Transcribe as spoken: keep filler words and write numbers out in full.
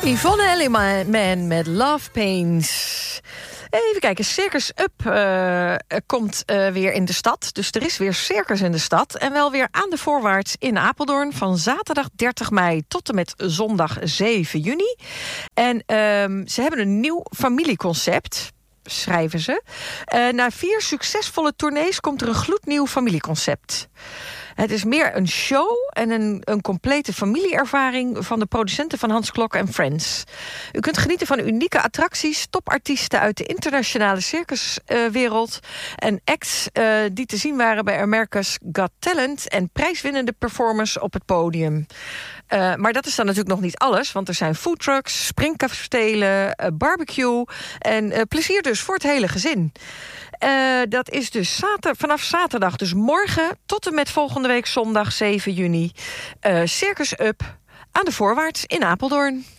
Yvonne Elliman met Love Pains. Even kijken, Circus Up uh, komt uh, weer in de stad. Dus er is weer circus in de stad. En wel weer aan de voorwaarts in Apeldoorn... van zaterdag dertig mei tot en met zondag zeven juni. En um, ze hebben een nieuw familieconcept... schrijven ze. Uh, na vier succesvolle tournees komt er een gloednieuw familieconcept. Het is meer een show en een, een complete familieervaring... van de producenten van Hans Klok en Friends. U kunt genieten van unieke attracties... topartiesten uit de internationale circuswereld... Uh, en acts uh, die te zien waren bij America's Got Talent... en prijswinnende performers op het podium. Uh, maar dat is dan natuurlijk nog niet alles... want er zijn foodtrucks, springkastelen, uh, barbecue... en uh, plezier dus voor het hele gezin. Uh, dat is dus zater, vanaf zaterdag, dus morgen... tot en met volgende week zondag zeven juni. Uh, Circus Up aan de voorwaarts in Apeldoorn.